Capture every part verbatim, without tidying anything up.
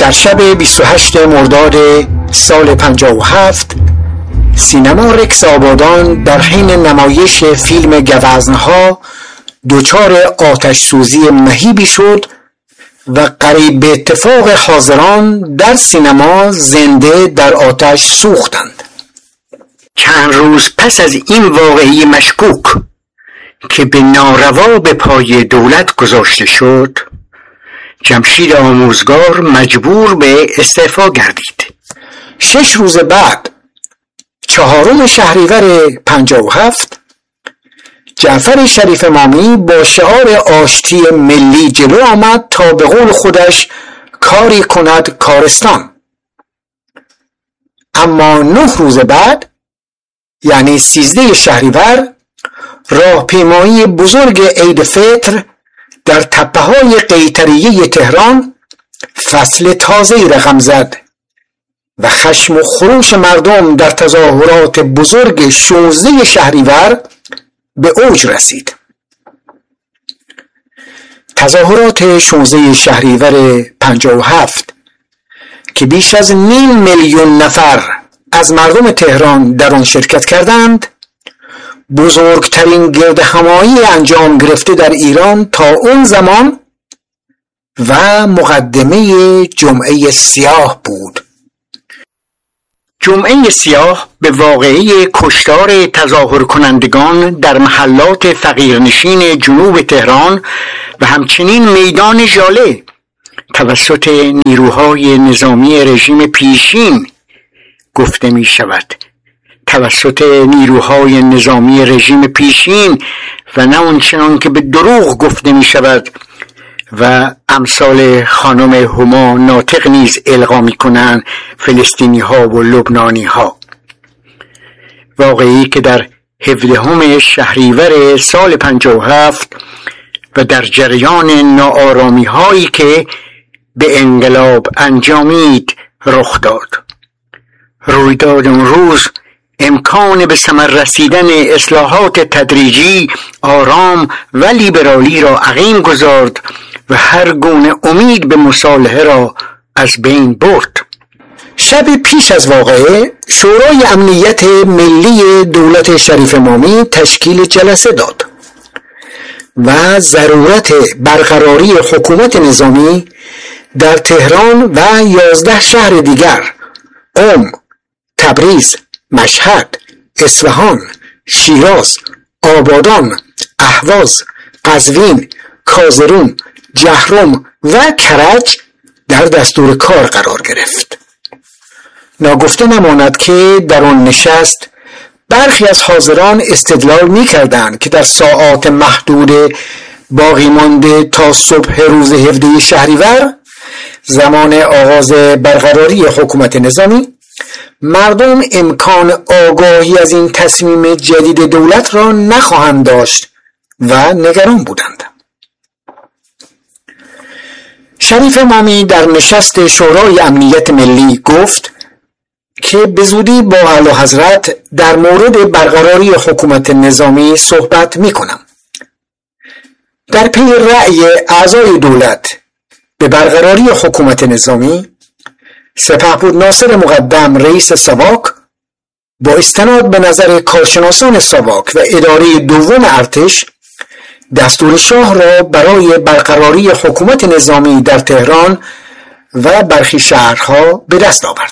در شب بیست و هشتم مرداد سال پنجاه و هفت سینما رکس آبادان در حین نمایش فیلم گوزنها دچار آتش سوزی مهیبی شد و قریب به اتفاق حاضران در سینما زنده در آتش سوختند. چند روز پس از این واقعه مشکوک که به ناروا به پای دولت گذاشته شد، جمشید آموزگار مجبور به استعفا گردید. شش روز بعد چهارم شهریور پنجاه و هفت جعفر شریف امامی با شعار آشتی ملی جلو آمد تا به قول خودش کاری کند کارستان. اما نه روز بعد یعنی سیزده شهریور راهپیمایی بزرگ عید فطر در تپه‌های قیطریه تهران فصل تازه‌ای رقم زد و خشم و خروش مردم در تظاهرات بزرگ شانزده شهریور به اوج رسید. تظاهرات شانزده شهریور پنجاه و هفت که بیش از نیم میلیون نفر از مردم تهران در آن شرکت کردند، بزرگترین گردهمایی انجام گرفته در ایران تا اون زمان و مقدمه جمعه سیاه بود. جمعه سیاه به واقعه کشتار تظاهر کنندگان در محلات فقیرنشین جنوب تهران و همچنین میدان ژاله توسط نیروهای نظامی رژیم پیشین گفته می شود. توسط نیروهای نظامی رژیم پیشین و نه اونچنان که به دروغ گفته می شود و امثال خانم هما ناطق نیز القا می کنند فلسطینی ها و لبنانی ها. واقعی که در هفدهم شهریور سال پنجاه و هفت و در جریان ناآرامی هایی که به انقلاب انجامید رخ داد. رویداد اون روز امکان به ثمر رسیدن اصلاحات تدریجی، آرام و لیبرالی را عقیم گذارد و هر گونه امید به مصالحه را از بین برد. شب پیش از واقعه شورای امنیت ملی دولت شریف امامی تشکیل جلسه داد و ضرورت برقراری حکومت نظامی در تهران و یازده شهر دیگر قم، تبریز، مشهد، اصفهان، شیراز، آبادان، اهواز، قزوین، کازرون، جهرم و کرج در دستور کار قرار گرفت. ناگفته نماند که در آن نشست برخی از حاضران استدلال می کردند که در ساعات محدود باقی مانده تا صبح روز هفدهم شهریور زمان آغاز برقراری حکومت نظامی، مردم امکان آگاهی از این تصمیم جدید دولت را نخواهند داشت و نگران بودند. شریف امامی در نشست شورای امنیت ملی گفت که به زودی با اعلیحضرت در مورد برقراری حکومت نظامی صحبت می کنم. در پی رأی اعضای دولت به برقراری حکومت نظامی، سپهبد ناصر مقدم رئیس ساواک با استناد به نظر کارشناسان ساواک و اداره دوم ارتش دستور شاه را برای برقراری حکومت نظامی در تهران و برخی شهرها به دست آورد.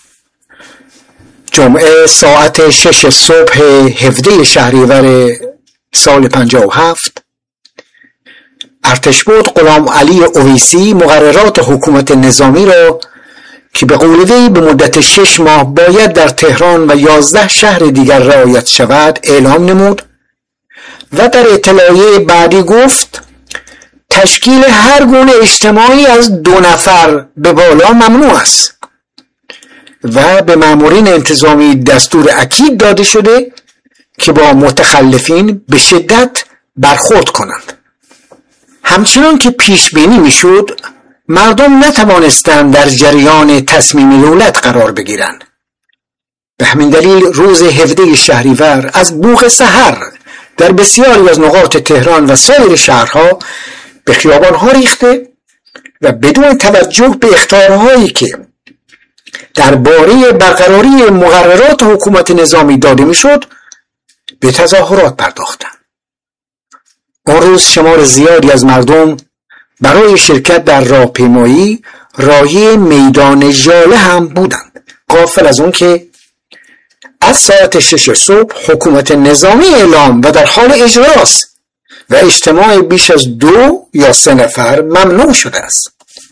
جمعه ساعت شش صبح هفدهم شهریور سال پنجاه و هفت ارتشبد غلام علی اویسی مقررات حکومت نظامی را که به قول وی به مدت شش ماه باید در تهران و یازده شهر دیگر رعایت شود اعلام نمود و در اطلاعیه بعدی گفت تشکیل هر گونه اجتماعی از دو نفر به بالا ممنوع است و به مامورین انتظامی دستور اکید داده شده که با متخلفین به شدت برخورد کنند. همچنان که پیش بینی میشد، مردم نتوانستند در جریان تصمیم دولت قرار بگیرند. به همین دلیل روز هفدهم شهریور از بوق سحر در بسیاری از نقاط تهران و سایر شهرها به خیابانها ریخته و بدون توجه به اخطارهایی که درباره برقراری مقررات حکومت نظامی داده میشد به تظاهرات پرداختند. آن روز شمار زیادی از مردم برای شرکت در راهپیمایی راهی میدان ژاله هم بودند، غافل از اون که از ساعت شش صبح حکومت نظامی اعلام و در حال اجراست و اجتماع بیش از دو یا سه نفر ممنوع شده است.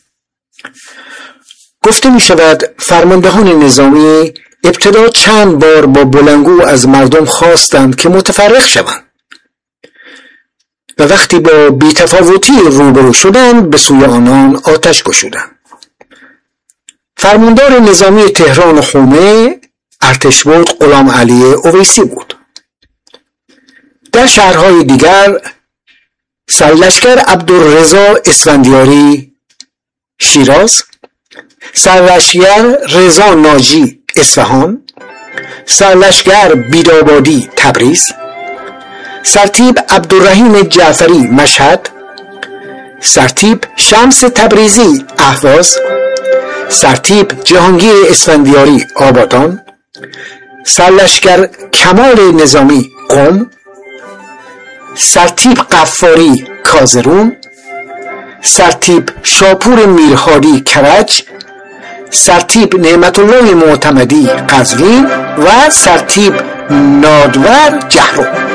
گفته می شود فرماندهان نظامی ابتدا چند بار با بلندگو از مردم خواستند که متفرق شوند و وقتی با بی‌تفاوتی روبرو شدند به سوی آنان آتش گشودند. فرماندار نظامی تهران و حومه ارتشبد غلام علی اویسی بود. در شهرهای دیگر سرلشکر عبدالرضا اسفندیاری شیراز، سرلشکر رضا ناجی اصفهان، سرلشکر بیدابادی تبریز، سرتیپ عبدالرحیم جعفری مشهد، سرتیپ شمس تبریزی اهواز، سرتیپ جهانگیر اسفندیاری آبادان، سرلشکر کمال نظامی قم، سرتیپ قفاری کازرون، سرتیپ شاپور میرهادی کرج، سرتیپ نعمت الله معتمدی قزوین و سرتیپ نادور جهرم.